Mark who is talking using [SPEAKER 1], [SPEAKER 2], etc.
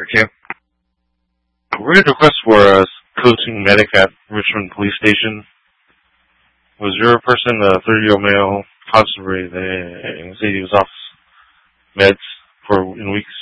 [SPEAKER 1] Camp. We're going to request for a coaching medic at Richmond Police Station. Was your person a 30-year-old male constable? They said he was off meds in weeks.